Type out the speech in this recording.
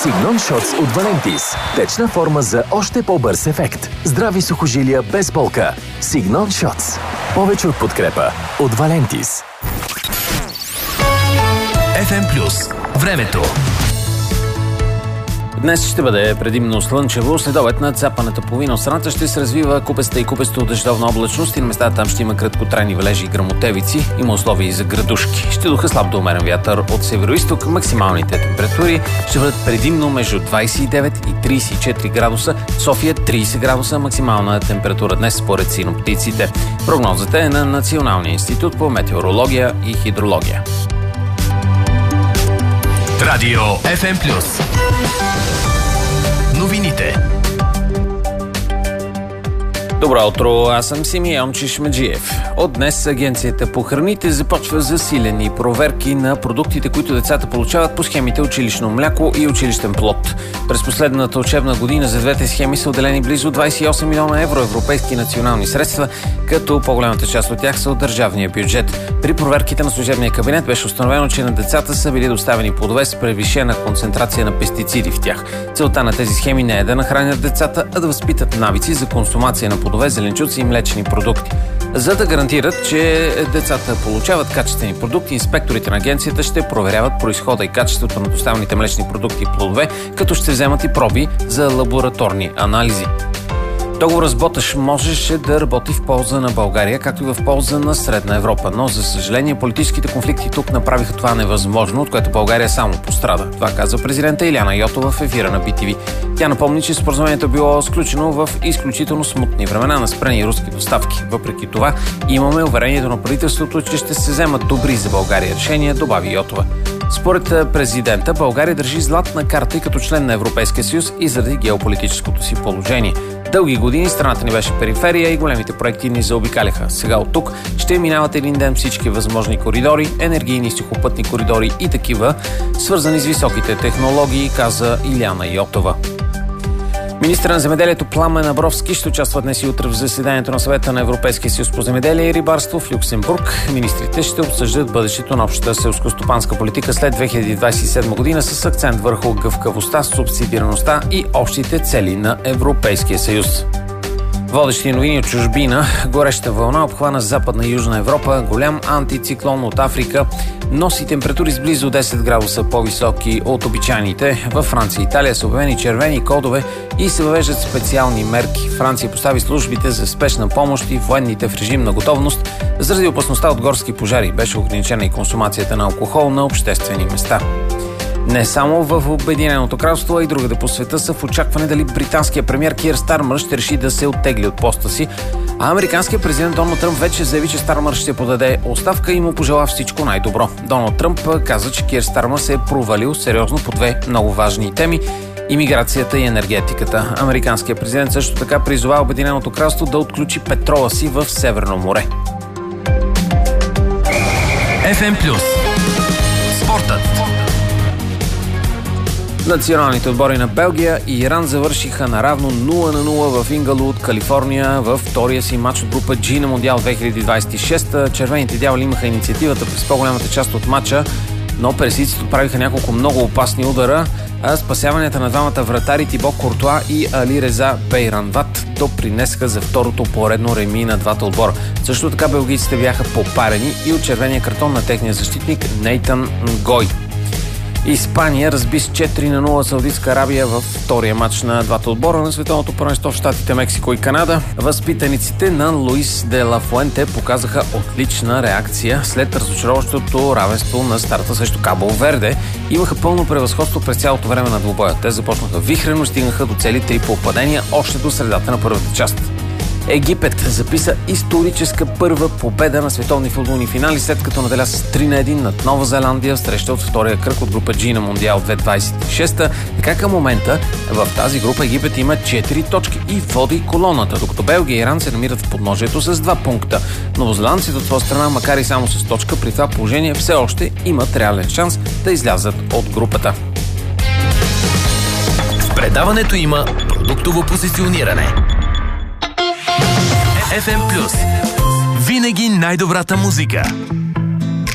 Signon Shots от Valentis. Течна форма за още по-бърз ефект. Здрави сухожилия без болка. Signon Shots. Повече от подкрепа от Valentis. FM+. Времето. Днес ще бъде предимно слънчево. Следобед над западната половина от страната ще се развива купеста и купесто дъждовна облачност и на места там ще има краткотрайни валежи и гръмотевици. Има условия и за градушки. Ще духа слаб до умерен вятър от североизток. Максималните температури ще бъдат предимно между 29 и 34 градуса. София 30 градуса максимална температура днес според синоптиците. Прогнозата е на Националния институт по метеорология и хидрология. Радио FM+. Новините. Добро утро, аз съм Симеон Чишмеджиев. От днес Агенцията по храните започва засилени проверки на продуктите, които децата получават по схемите училищно мляко и училищен плод. През последната учебна година за двете схеми са отделени близо 28 милиона евро европейски национални средства, като по-голямата част от тях са от държавния бюджет. При проверките на служебния кабинет беше установено, че на децата са били доставени плодове с превишена концентрация на пестициди в тях. Целта на тези схеми не е да нахранят децата, а да възпитат навици за консумация на плодове, зеленчуци и млечни продукти. За да гарантират, че децата получават качествени продукти, инспекторите на агенцията ще проверяват произхода и качеството на доставените млечни продукти и плодове, като ще вземат и проби за лабораторни анализи. Договорът с Боташ можеше да работи в полза на България, както и в полза на Средна Европа, но за съжаление политическите конфликти тук направиха това невъзможно, от което България само пострада. Това каза президента Иляна Йотова в ефира на BTV. Тя напомни, че споразумението било сключено в изключително смутни времена на спрени руски доставки. Въпреки това, имаме уверението на правителството, че ще се вземат добри за България решения, добави Йотова. Според президента, България държи златна карта и като член на Европейския съюз и заради геополитическото си положение. Дълги години страната ни беше периферия и големите проекти ни заобикаляха. Сега от тук ще минават един ден всички възможни коридори, енергийни сухопътни коридори и такива, свързани с високите технологии, каза Иляна Йотова. Министърът на земеделието Пламен Абровски ще участва днес и утре в заседанието на Съвета на Европейския съюз по земеделие и рибарство в Люксембург. Министрите ще обсъждат бъдещето на общата селскостопанска политика след 2027 година с акцент върху гъвкавостта, субсидираността и общите цели на Европейския съюз. Водещи новини от чужбина. Гореща вълна обхвана Западна и Южна Европа. Голям антициклон от Африка носи температури с близо 10 градуса по-високи от обичайните. Във Франция и Италия са обявени червени кодове и се въвеждат специални мерки. Франция постави службите за спешна помощ и военните в режим на готовност заради опасността от горски пожари. Беше ограничена и консумацията на алкохол на обществени места. Не само в Обединеното кралство, а и другаде по света са в очакване дали британският премиер Кийър Стармър ще реши да се оттегли от поста си. А американският президент Доналд Тръмп вече заяви, че Стармър ще подаде оставка и му пожела всичко най-добро. Доналд Тръмп каза, че Кийър Стармър се е провалил сериозно по две много важни теми – имиграцията и енергетиката. Американският президент също така призова Обединеното кралство да отключи петрола си в Северно море. FM+. Спортът. Националните отбори на Белгия и Иран завършиха наравно 0-0 в Ингалуд, Калифорния, във втория си матч от група G на Мондиал 2026. Червените дяволи имаха инициативата през по-голямата част от матча, но персийците отправиха няколко много опасни удара, а спасяванията на двамата вратари Тибо Куртуа и Али Реза Бейранват допринесаха за второто поредно реми на двата отбора. Също така белгийците бяха попарени и от червения картон на техния защитник Нейтан Нгой. Испания разби с 4-0 Саудитска Арабия във втория матч на двата отбора на световното първенство в щатите Мексико и Канада. Възпитаниците на Луис де ла Фуенте показаха отлична реакция след разочароващото равенство на старта срещу Кабо Верде. Имаха пълно превъзходство през цялото време на двубоя. Те започнаха вихрено и стигнаха до цели 3 попадения още до средата на първата част. Египет записа историческа първа победа на световни футболни финали, след като наделя с 3-1 над Нова Зеландия в среща от втория кръг от група G на Мондиал 2026. Така към момента в тази група Египет има 4 точки и води колоната, докато Белгия и Иран се намират в подножието с 2 пункта. Новозеландците от своя страна, макар и само с точка, при това положение все още имат реален шанс да излязат от групата. В предаването има продуктово позициониране. FM+. Винаги най-добрата музика.